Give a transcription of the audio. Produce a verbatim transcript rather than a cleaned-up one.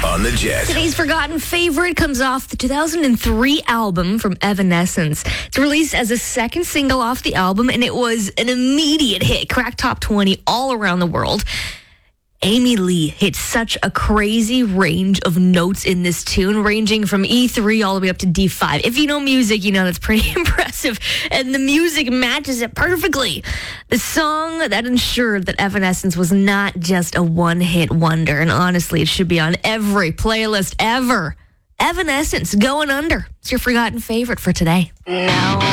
on the Jet. Today's forgotten favorite comes off the two thousand three album from Evanescence. It's released as a second single off the album, and it was an immediate hit, cracked top twenty all around the world. Amy Lee hit such a crazy range of notes in this tune, ranging from E three all the way up to D five. If you know music, you know that's pretty impressive, and the music matches it perfectly. The song that ensured that Evanescence was not just a one-hit wonder, and honestly, it should be on every playlist ever. Evanescence, Going Under. It's your forgotten favorite for today. Now